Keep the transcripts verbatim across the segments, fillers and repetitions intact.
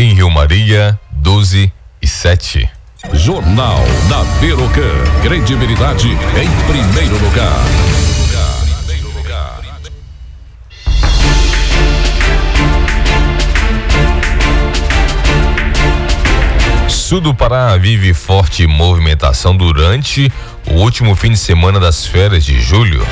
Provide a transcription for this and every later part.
Em Rio Maria, doze e sete. Jornal da Berocan. Credibilidade em primeiro lugar. Primeiro lugar. Sul do Pará vive forte movimentação durante o último fim de semana das férias de julho.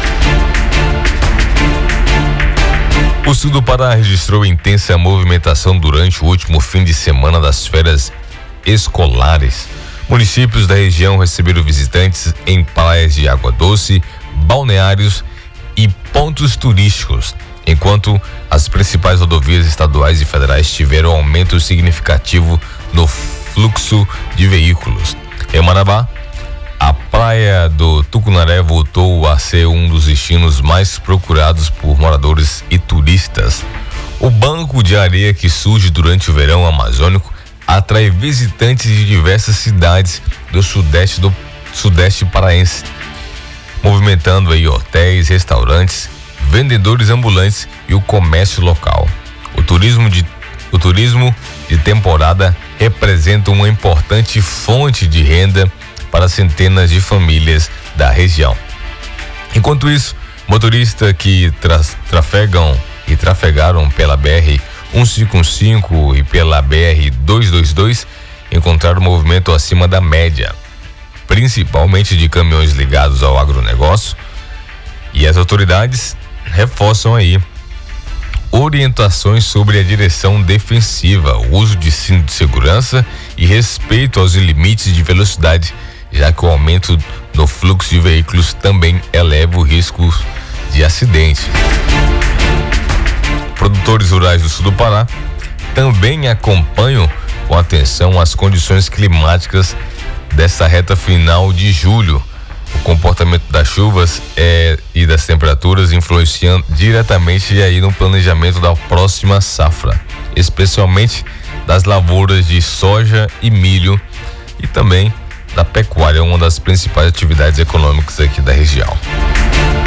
O sul do Pará registrou intensa movimentação durante o último fim de semana das férias escolares. Municípios da região receberam visitantes em praias de água doce, balneários e pontos turísticos, enquanto as principais rodovias estaduais e federais tiveram aumento significativo no fluxo de veículos. Em Marabá, a praia do Tucunaré voltou a ser um dos destinos mais procurados por moradores e turistas. O banco de areia que surge durante o verão amazônico atrai visitantes de diversas cidades do sudeste do sudeste paraense, movimentando aí hotéis, restaurantes, vendedores ambulantes e o comércio local. O turismo de o turismo de temporada representa uma importante fonte de renda para centenas de famílias da região. Enquanto isso, motoristas que tra trafegam e trafegaram pela B R cento e cinquenta e cinco e pela B R duzentos e vinte e dois encontraram movimento acima da média, principalmente de caminhões ligados ao agronegócio, e as autoridades reforçam aí orientações sobre a direção defensiva, o uso de cinto de segurança e respeito aos limites de velocidade, já que o aumento no fluxo de veículos também eleva o risco de acidente. Produtores rurais do sul do Pará também acompanham com atenção as condições climáticas desta reta final de julho. O comportamento das chuvas é, e das temperaturas influenciam diretamente aí no planejamento da próxima safra, especialmente das lavouras de soja e milho e também da pecuária, uma das principais atividades econômicas aqui da região.